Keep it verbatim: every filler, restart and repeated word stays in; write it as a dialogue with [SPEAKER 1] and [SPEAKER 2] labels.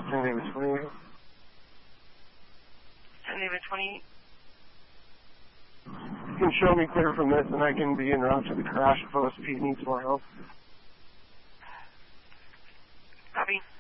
[SPEAKER 1] ten David twenty-eight.
[SPEAKER 2] ten David twenty-eight.
[SPEAKER 1] You can show me clear from this, and I can be en route to the crash if O S P needs more help.
[SPEAKER 2] Copy.